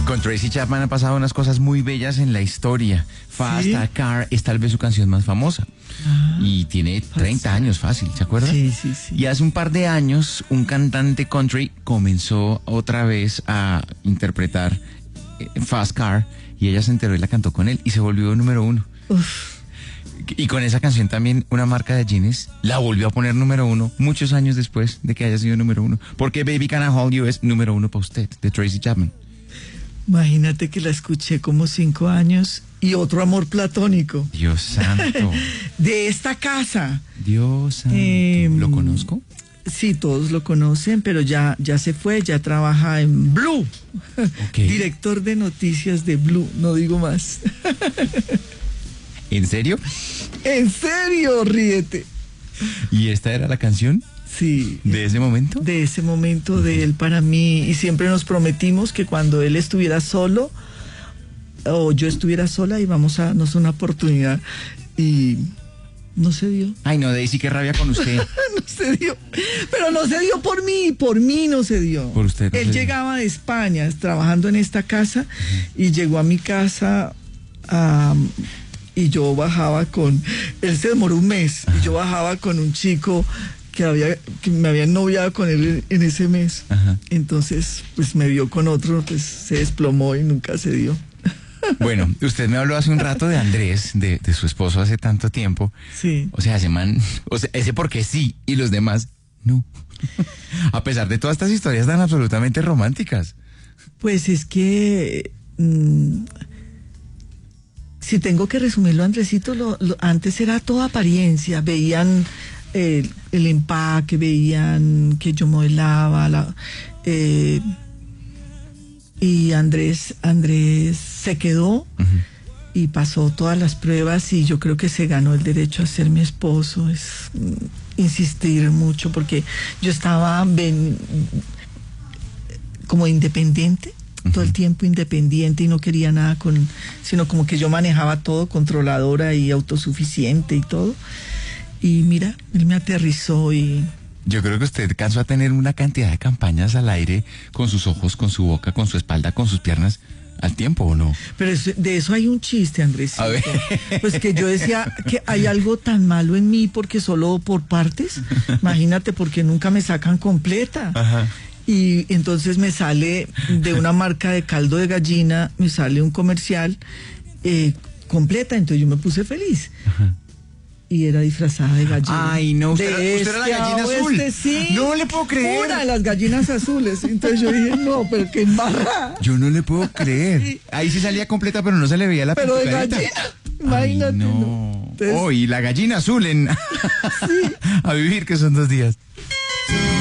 Con Tracy Chapman han pasado unas cosas muy bellas en la historia. Fast ¿Sí? Car es tal vez su canción más famosa. Y tiene 30 años fácil, ¿se acuerda? Sí. Y hace un par de años, un cantante country comenzó otra vez a interpretar Fast Car y ella se enteró y la cantó con él y se volvió número 1. Uf. Y con esa canción también una marca de jeans la volvió a poner número 1 muchos años después de que haya sido número 1. Porque Baby Can I Hold You es número 1 para usted, de Tracy Chapman. Imagínate que la escuché como 5 años y otro amor platónico. Dios santo. De esta casa. Dios santo. ¿Lo conozco? Sí, todos lo conocen, pero ya se fue, ya trabaja en Blue. Okay. Director de noticias de Blue, no digo más. ¿En serio? ¿En serio? Ríete. ¿Y esta era la canción? Sí. ¿De ese momento? De ese momento de él para mí. Y siempre nos prometimos que cuando él estuviera solo o yo estuviera sola íbamos a darnos una oportunidad. Y no se dio. Ay, no, Daisy, qué rabia con usted. No se dio. Pero no se dio por mí no se dio. Por usted no él se dio. llegaba de España trabajando en esta casa y llegó a mi casa y yo bajaba él se demoró un mes y yo bajaba con un chico que me había noviado con él en ese mes. Ajá. Entonces, pues me vio con otro, pues se desplomó y nunca se dio. Bueno, usted me habló hace un rato de Andrés, de su esposo hace tanto tiempo. Sí. O sea, ese porque sí y los demás no. A pesar de todas estas historias tan absolutamente románticas. Pues es que si tengo que resumirlo, Andresito, antes era toda apariencia. Veían el empaque, veían que yo modelaba, y Andrés se quedó y pasó todas las pruebas y yo creo que se ganó el derecho a ser mi esposo. Es insistir mucho porque yo estaba como independiente. Todo el tiempo independiente y no quería nada sino como que yo manejaba todo, controladora y autosuficiente y todo. Y mira, él me aterrizó y... Yo creo que usted alcanzó a tener una cantidad de campañas al aire con sus ojos, con su boca, con su espalda, con sus piernas al tiempo, ¿o no? Pero de eso hay un chiste, Andrés. A ver. Pues que yo decía que hay algo tan malo en mí porque solo por partes. Imagínate, porque nunca me sacan completa. Ajá. Y entonces me sale de una marca de caldo de gallina, me sale un comercial completa, entonces yo me puse feliz. Ajá. Y era disfrazada de gallina. Ay, no, usted era la gallina azul. Sí. No le puedo creer. Una de las gallinas azules. Entonces yo dije, no, pero qué embarrada. Yo no le puedo creer. Sí. Ahí sí salía completa, pero no se le veía la Pero de pintucarita. gallina. Imagínate. Ay, no. ¿no? Entonces, Y la gallina azul en... A vivir, que son 2 días.